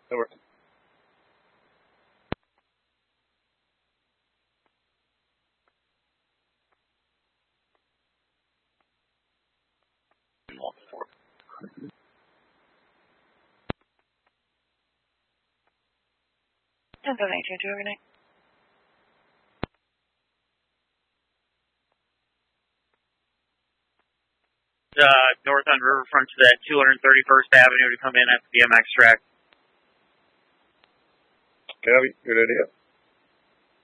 That works. I'll go 922 overnight. North on Riverfront to that 231st Avenue to come in at the BMX track. Copy. Good idea.